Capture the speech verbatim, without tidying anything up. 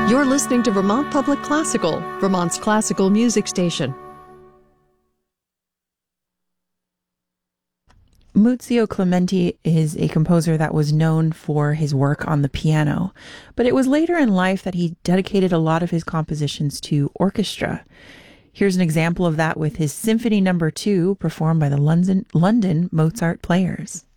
You're listening to Vermont Public Classical, Vermont's classical music station. Muzio Clementi is a composer that was known for his work on the piano, but it was later in life that he dedicated a lot of his compositions to orchestra. Here's an example of that with his Symphony Number Two, performed by the London, London Mozart Players.